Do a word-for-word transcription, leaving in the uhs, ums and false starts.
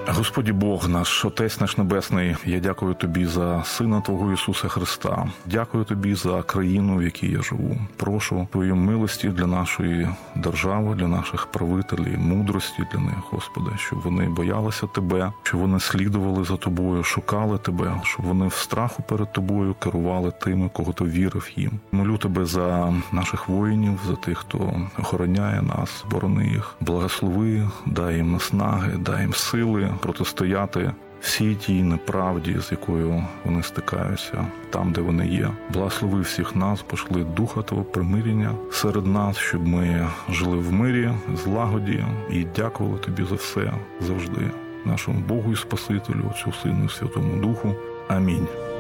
Господі Бог наш, Отець наш Небесний, я дякую Тобі за Сина Твого Ісуса Христа. Дякую Тобі за країну, в якій я живу. Прошу Твоєї милості для нашої держави, для наших правителів, мудрості для них, Господи, щоб вони боялися Тебе, щоб вони слідували за Тобою, шукали Тебе, щоб вони в страху перед Тобою керували тими, кого Ти вірив їм. Молю Тебе за наших воїнів, за тих, хто охороняє нас, борони їх. Благослови, дай їм наснаги, дай їм сили протистояти всій тій неправді, з якою вони стикаються там, де вони є. Благослови всіх нас, пошли Духа Твого примирення серед нас, щоб ми жили в мирі, злагоді і дякували Тобі за все завжди. Нашому Богу і Спасителю, Отцю, Сину і Святому Духу. Амінь.